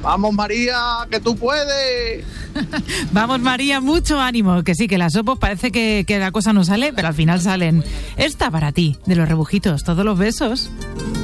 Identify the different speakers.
Speaker 1: Vamos, María, que tú puedes.
Speaker 2: Vamos, María, mucho ánimo. Que sí, que las Opos parece que la cosa no sale, pero al final salen. Esta para ti, de Los Rebujitos, todos los besos.